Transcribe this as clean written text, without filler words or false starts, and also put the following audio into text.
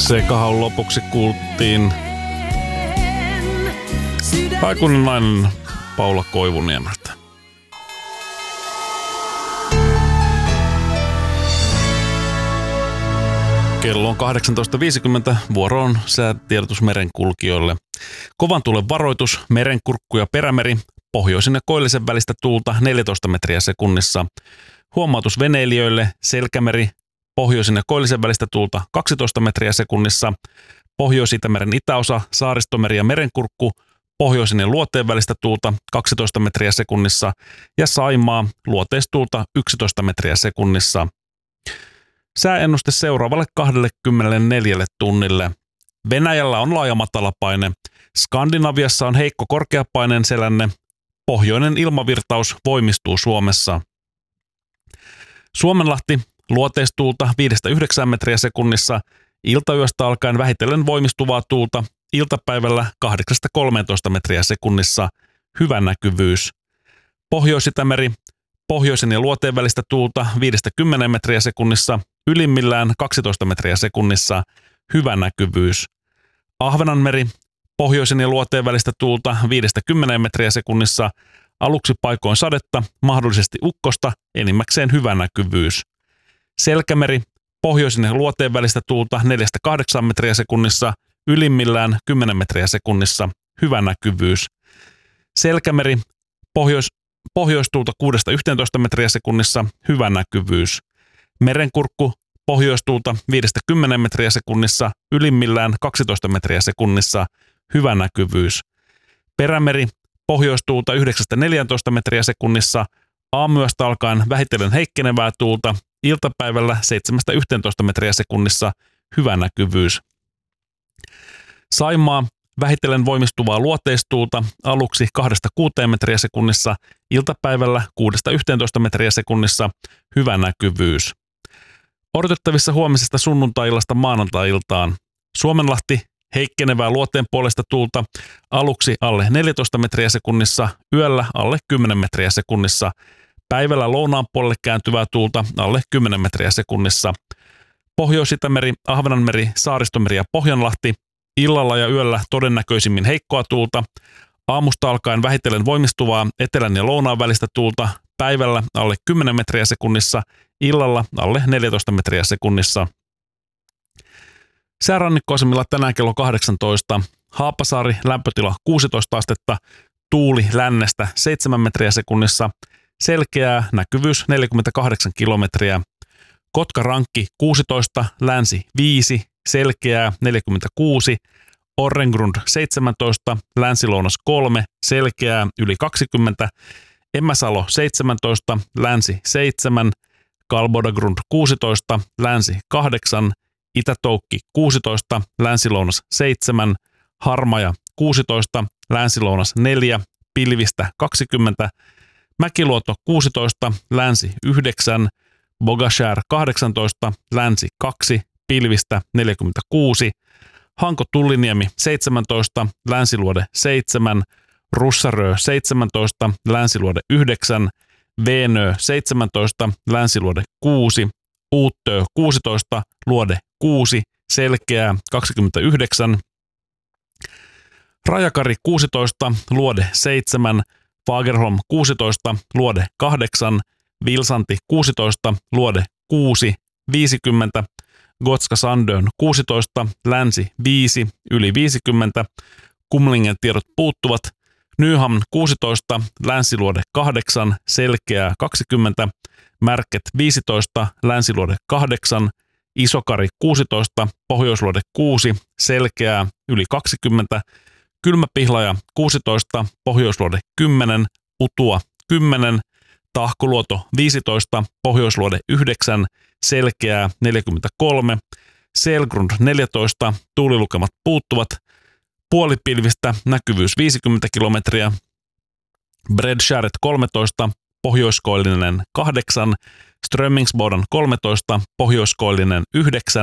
Sekahan lopuksi kuultiin aikuinen nainen Paula Koivuniemeltä. Kello on 18.50, vuoro on säätiedotus merenkulkijoille. Kovan tuulen varoitus, merenkurkku ja perämeri, pohjoisen ja koillisen välistä tuulta 14 metriä sekunnissa. Huomautus veneilijöille, Selkämeri, pohjoisen ja koillisen välistä tuulta 12 metriä sekunnissa. Pohjois-Itämeren itäosa, Saaristomeri ja merenkurkku, pohjoisen ja luoteen välistä tuulta 12 metriä sekunnissa. Ja Saimaa, luoteistuulta 11 metriä sekunnissa. Sääennuste seuraavalle 24 tunnille. Venäjällä on laaja matalapaine. Skandinaviassa on heikko korkeapaineen selänne. Pohjoinen ilmavirtaus voimistuu Suomessa. Suomenlahti, luoteistuulta 5-9 metriä sekunnissa. Iltayöstä alkaen vähitellen voimistuvaa tuulta. Iltapäivällä 8-13 metriä sekunnissa. Hyvä näkyvyys. Pohjois-Itämeri, pohjoisen ja luoteen välistä tuulta 5-10 metriä sekunnissa. Ylimmillään 12 metriä sekunnissa. Hyvä näkyvyys. Ahvenanmeri, pohjoisen ja luoteen välistä tuulta 5-10 metriä sekunnissa. Aluksi paikoin sadetta, mahdollisesti ukkosta, enimmäkseen hyvä näkyvyys. Selkämeri, pohjoisen ja luoteen välistä tuulta 4-8 metriä sekunnissa. Ylimmillään 10 metriä sekunnissa. Hyvä näkyvyys. Selkämeri, pohjoistuulta 6-11 metriä sekunnissa. Hyvä näkyvyys. Merenkurkku, pohjoistuulta 5-10 metriä sekunnissa, ylimmillään 12 metriä sekunnissa, hyvä näkyvyys. Perämeri, pohjoistuulta 9-14 metriä sekunnissa, aamuyöstä alkaen vähitellen heikkenevää tuulta, iltapäivällä 7-11 metriä sekunnissa, hyvä näkyvyys. Saimaa, vähitellen voimistuvaa luoteistuulta, aluksi 2-6 metriä sekunnissa, iltapäivällä 6-11 metriä sekunnissa, hyvä näkyvyys. Odotettavissa huomisesta sunnuntai-illasta maanantai-iltaan. Suomenlahti, heikkenevää luoteen puolesta tuulta, aluksi alle 14 metriä sekunnissa, yöllä alle 10 metriä sekunnissa. Päivällä lounaan puolelle kääntyvää tuulta alle 10 metriä sekunnissa. Pohjois-Itämeri, Ahvenanmeri, Saaristomeri ja Pohjanlahti, illalla ja yöllä todennäköisimmin heikkoa tuulta. Aamusta alkaen vähitellen voimistuvaa etelän ja lounaan välistä tuulta, päivällä alle 10 metriä sekunnissa, illalla alle 14 metriä sekunnissa. Säärannikkoasemilla tänään kello 18. Haapasaari, lämpötila 16 astetta, tuuli lännestä 7 metriä sekunnissa, selkeää, näkyvyys 48 kilometriä. Kotka-Rankki 16, länsi 5, selkeää 46, Orrengrund 17, länsi-lounas 3, selkeää yli 20, Emäsalo 17, länsi 7, Kalbodagrund 16, länsi 8, Itä-Toukki 16, länsi-lounas 7, Harmaja 16, länsi-lounas 4, pilvistä 20, Mäkiluoto 16, länsi 9, Bogashär 18, länsi 2, pilvistä 46, Hanko-Tulliniemi 17, länsiluode 7, Russarö 17, länsiluode 9, Veenö 17, länsiluode 6, Uuttö 16, luode 6, selkeää 29, Rajakari 16, luode 7, Fagerholm 16, luode 8, Vilsanti 16, luode 6, 50, Gotska Sandön 16, länsi 5, yli 50, Kumlingen tiedot puuttuvat, Nyhamn 16, länsiluode 8, selkeää 20, Märket 15, länsiluode 8, Isokari 16, pohjoisluode 6, selkeää yli 20, Kylmäpihlaja 16, pohjoisluode 10, Utua 10, Tahkoluoto 15, pohjoisluode 9, selkeää 43, Selgrund 14, tuulilukemat puuttuvat, puolipilvistä näkyvyys 50 kilometriä, Bredskäret 13, pohjoiskoillinen 8, Strömmingsboden 13, pohjoiskoillinen 9,